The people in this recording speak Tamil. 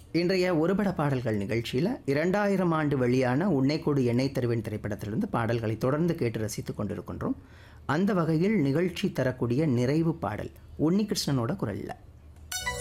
இன்றைய ஒருபட பாடல்கள் நிகழ்ச்சியில் 2000 ஆண்டு வெளியான உன்னை கொடு எண்ணெய் தருவேன் திரைப்படத்திலிருந்து பாடல்களை தொடர்ந்து கேட்டு ரசித்துக் கொண்டிருக்கின்றோம். அந்த வகையில் நிகழ்ச்சி தரக்கூடிய நிறைவு பாடல் உன்னிகிருஷ்ணனோட குரலில்